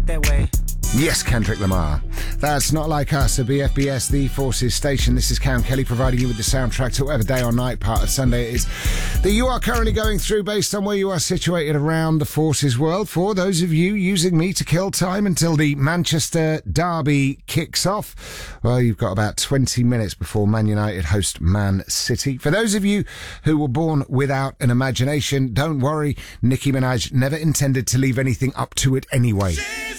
look that way. Yes, Kendrick Lamar. That's Not Like Us, a BFBS, the Forces station. This is Cam Kelly providing you with the soundtrack to whatever day or night part of Sunday it is that you are currently going through based on where you are situated around the Forces world. For those of you using me to kill time until the Manchester derby kicks off, well, you've got about 20 minutes before Man United host Man City. For those of you who were born without an imagination, don't worry, Nicki Minaj never intended to leave anything up to it anyway.